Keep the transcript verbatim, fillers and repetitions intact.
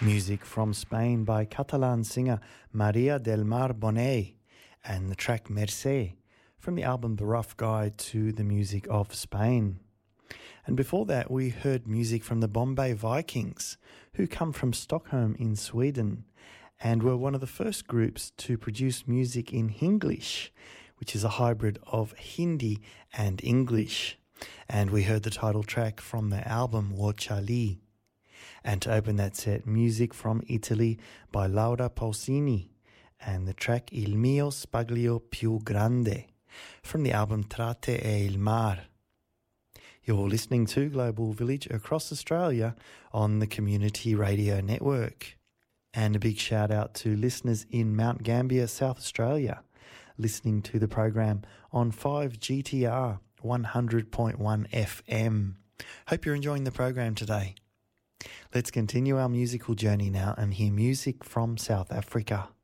Music from Spain by Catalan singer Maria del Mar Bonet and the track Mercè from the album The Rough Guide to the Music of Spain. And before that we heard music from the Bombay Vikings, who come from Stockholm in Sweden and were one of the first groups to produce music in Hinglish, which is a hybrid of Hindi and English. And we heard the title track from their album Wo Chali. And to open that set, music from Italy by Laura Pausini and the track Il mio spaglio più grande from the album Trate e il Mar. You're listening to Global Village across Australia on the Community Radio Network. And a big shout out to listeners in Mount Gambier, South Australia, listening to the program on five G T R one hundred point one F M. Hope you're enjoying the program today. Let's continue our musical journey now and hear music from South Africa.